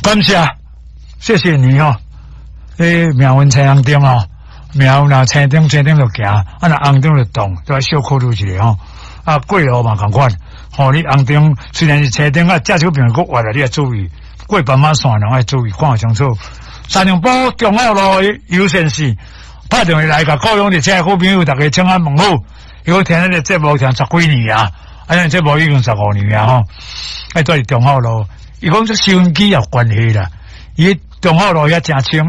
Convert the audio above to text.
感谢，谢谢你哦。苗文青红灯哦，苗那青灯就行，啊那红灯就动，都要小考虑一下吼。啊，过路嘛同款，吼你红灯虽然是青灯啊，驾驶朋友搁活了，你要注意。过斑马线人要注意，看清楚。三重埔中澳路优先线，拍电话来甲高雄的车好朋友，大家请安问好。有听咱个节目听10几年啊，咱节目已经15年啊吼。在中澳路，伊讲这收音机也有关系啦，伊中澳路也真清。